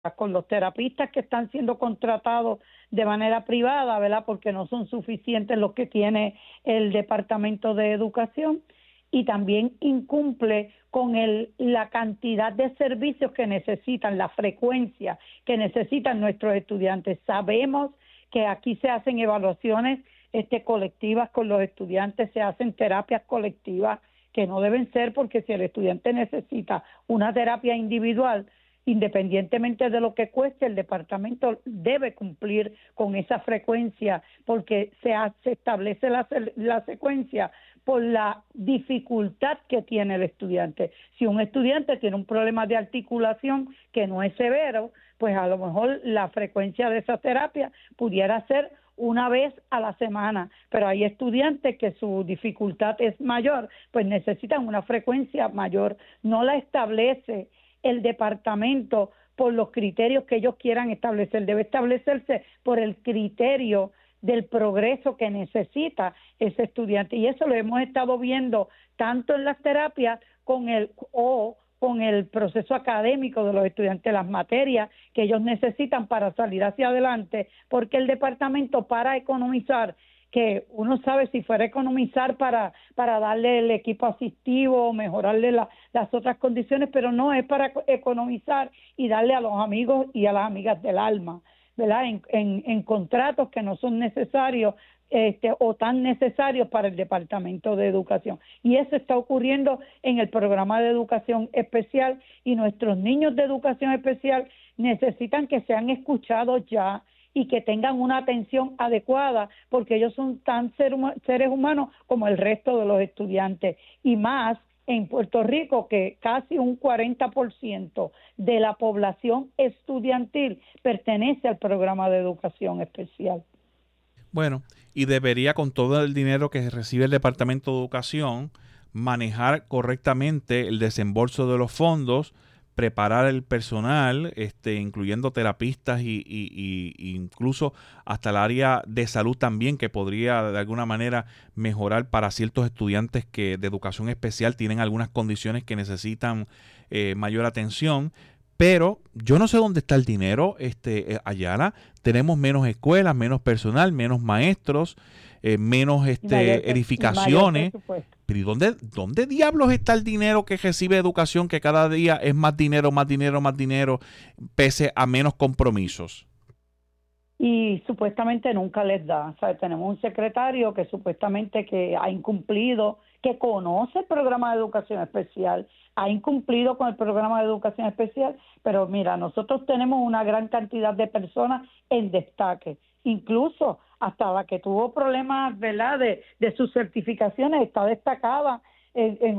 con los terapistas que están siendo contratados de manera privada, ¿verdad? Porque no son suficientes los que tiene el Departamento de Educación, y también incumple con la cantidad de servicios que necesitan, la frecuencia que necesitan nuestros estudiantes. Sabemos que aquí se hacen evaluaciones colectivas con los estudiantes, se hacen terapias colectivas que no deben ser, porque si el estudiante necesita una terapia individual, independientemente de lo que cueste, el departamento debe cumplir con esa frecuencia, porque se establece la secuencia por la dificultad que tiene el estudiante. Si un estudiante tiene un problema de articulación que no es severo, pues a lo mejor la frecuencia de esa terapia pudiera ser una vez a la semana, pero hay estudiantes que su dificultad es mayor, pues necesitan una frecuencia mayor. No la establece el departamento por los criterios que ellos quieran establecer, debe establecerse por el criterio del progreso que necesita ese estudiante, y eso lo hemos estado viendo tanto en las terapias con el proceso académico de los estudiantes, las materias que ellos necesitan para salir hacia adelante, porque el departamento, para economizar, que uno sabe, si fuera a economizar para darle el equipo asistivo o mejorarle las otras condiciones, pero no, es para economizar y darle a los amigos y a las amigas del alma, ¿verdad? En contratos que no son necesarios o tan necesarios para el Departamento de Educación. Y eso está ocurriendo en el programa de educación especial, y nuestros niños de educación especial necesitan que sean escuchados ya y que tengan una atención adecuada, porque ellos son tan seres humanos como el resto de los estudiantes, y más en Puerto Rico, que casi un 40% de la población estudiantil pertenece al programa de educación especial. Bueno, y debería, con todo el dinero que recibe el Departamento de Educación, manejar correctamente el desembolso de los fondos, preparar el personal, incluyendo terapistas y incluso hasta el área de salud también, que podría de alguna manera mejorar para ciertos estudiantes que de educación especial tienen algunas condiciones que necesitan mayor atención. Pero yo no sé dónde está el dinero, Ayala. Tenemos menos escuelas, menos personal, menos maestros, menos edificaciones. Pero ¿y dónde diablos está el dinero que recibe educación, que cada día es más dinero, más dinero, más dinero, pese a menos compromisos? Y supuestamente nunca les da. O sea, tenemos un secretario que supuestamente que ha incumplido, que conoce el programa de educación especial, ha incumplido con el programa de educación especial, pero mira, nosotros tenemos una gran cantidad de personas en destaque, incluso hasta la que tuvo problemas, ¿verdad?, de sus certificaciones, está destacada en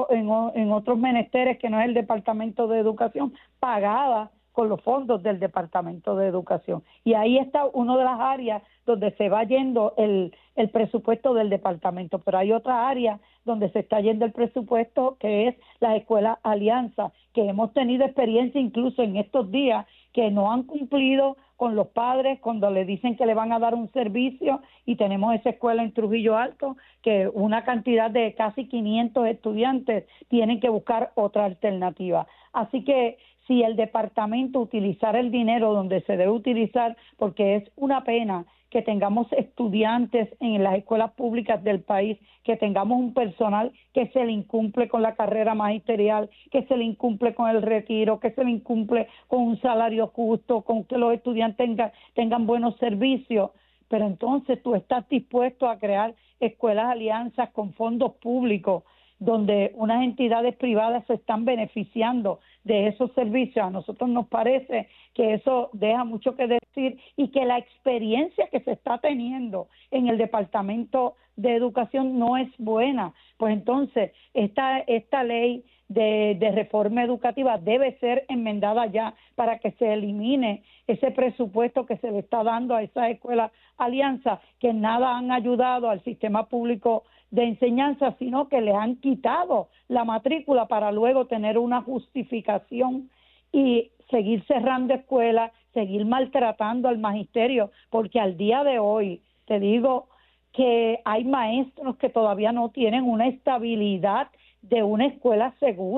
otros menesteres que no es el Departamento de Educación, pagada con los fondos del Departamento de Educación. Y ahí está una de las áreas donde se va yendo el presupuesto del departamento, pero hay otra área donde se está yendo el presupuesto, que es la Escuela Alianza, que hemos tenido experiencia incluso en estos días que no han cumplido con los padres cuando le dicen que le van a dar un servicio, y tenemos esa escuela en Trujillo Alto que una cantidad de casi 500 estudiantes tienen que buscar otra alternativa. Así que si el departamento utilizara el dinero donde se debe utilizar, porque es una pena que tengamos estudiantes en las escuelas públicas del país, que tengamos un personal que se le incumple con la carrera magisterial, que se le incumple con el retiro, que se le incumple con un salario justo, con que los estudiantes tengan buenos servicios. Pero entonces tú estás dispuesto a crear escuelas alianzas con fondos públicos, donde unas entidades privadas se están beneficiando de esos servicios. A nosotros nos parece que eso deja mucho que decir, y que la experiencia que se está teniendo en el Departamento de Educación no es buena. Pues entonces esta ley de reforma educativa debe ser enmendada ya, para que se elimine ese presupuesto que se le está dando a esas escuelas alianzas, que nada han ayudado al sistema público de enseñanza, sino que le han quitado la matrícula para luego tener una justificación y seguir cerrando escuelas, seguir maltratando al magisterio, porque al día de hoy te digo que hay maestros que todavía no tienen una estabilidad de una escuela segura,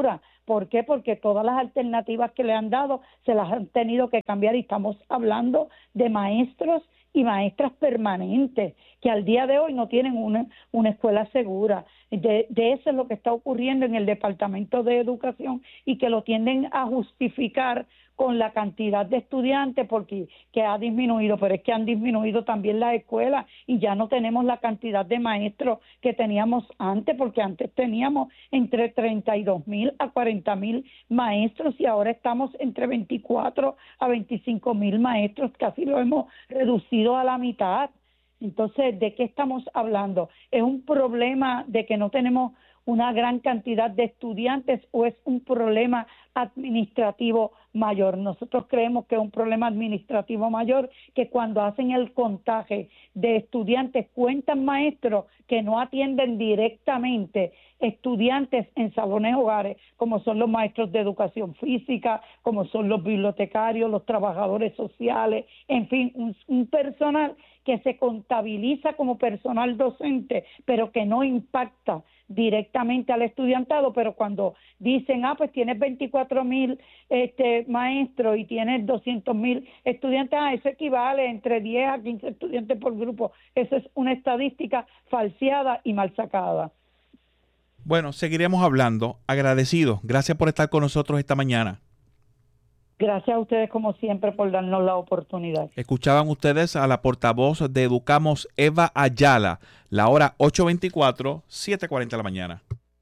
¿Por qué? Porque todas las alternativas que le han dado se las han tenido que cambiar y estamos hablando de maestros y maestras permanentes que al día de hoy no tienen una escuela segura. De eso es lo que está ocurriendo en el Departamento de Educación y que lo tienden a justificar con la cantidad de estudiantes porque que ha disminuido, pero es que han disminuido también las escuelas y ya no tenemos la cantidad de maestros que teníamos antes, porque antes teníamos entre 32,000 a 40,000 maestros y ahora estamos entre 24 a 25,000 maestros, casi lo hemos reducido a la mitad. Entonces, ¿de qué estamos hablando? ¿Es un problema de que no tenemos una gran cantidad de estudiantes o es un problema administrativo mayor? Nosotros creemos que es un problema administrativo mayor, que cuando hacen el contaje de estudiantes cuentan maestros que no atienden directamente estudiantes en salones hogares, como son los maestros de educación física, como son los bibliotecarios, los trabajadores sociales, en fin, un personal que se contabiliza como personal docente, pero que no impacta directamente al estudiantado. Pero cuando dicen, pues tienes 24,000 maestros y tienes 200,000 estudiantes, eso equivale entre 10 a 15 estudiantes por grupo. Eso es una estadística falseada y mal sacada. Bueno, seguiremos hablando. Agradecido. Gracias por estar con nosotros esta mañana. Gracias a ustedes, como siempre, por darnos la oportunidad. Escuchaban ustedes a la portavoz de Educamos, Eva Ayala, la hora 8:24, 7:40 de la mañana.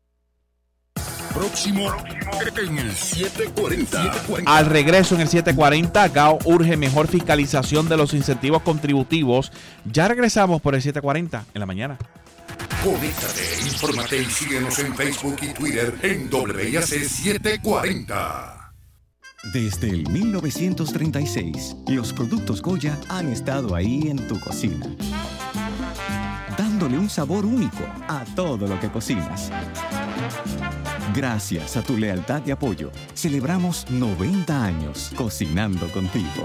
Próximo en el 740. Al regreso en el 740, GAO urge mejor fiscalización de los incentivos contributivos. Ya regresamos por el 740 en la mañana. Conéctate, infórmate y síguenos en Facebook y Twitter en WIAC 740. Desde el 1936, los productos Goya han estado ahí en tu cocina, dándole un sabor único a todo lo que cocinas. Gracias a tu lealtad y apoyo, celebramos 90 años cocinando contigo.